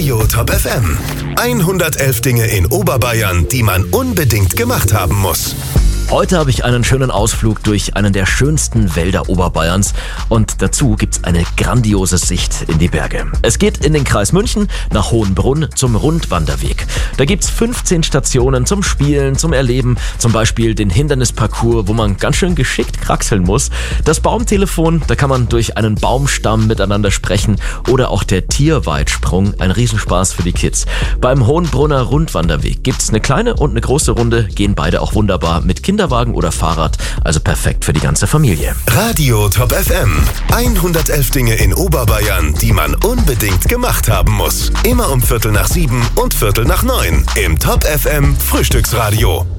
Radio Top FM. 111 Dinge in Oberbayern, die man unbedingt gemacht haben muss. Heute habe ich einen schönen Ausflug durch einen der schönsten Wälder Oberbayerns und dazu gibt's eine grandiose Sicht in die Berge. Es geht in den Kreis München nach Hohenbrunn zum Rundwanderweg. Da gibt's 15 Stationen zum Spielen, zum Erleben, zum Beispiel den Hindernisparcours, wo man ganz schön geschickt kraxeln muss. Das Baumtelefon, da kann man durch einen Baumstamm miteinander sprechen oder auch der Tierweitsprung, ein Riesenspaß für die Kids. Beim Hohenbrunner Rundwanderweg gibt's eine kleine und eine große Runde, gehen beide auch wunderbar mit Kinderwagen oder Fahrrad, also perfekt für die ganze Familie. Radio Top FM. 111 Dinge in Oberbayern, die man unbedingt gemacht haben muss. Immer um 6:45 und 6:45 im Top FM Frühstücksradio.